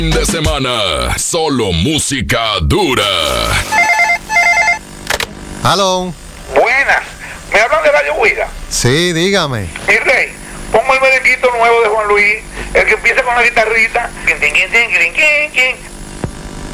De semana, solo música dura. Aló. Buenas, ¿me hablan de Radio Huida? Sí, dígame. Mi rey, pongo el merenguito nuevo de Juan Luis, el que empieza con la guitarrita.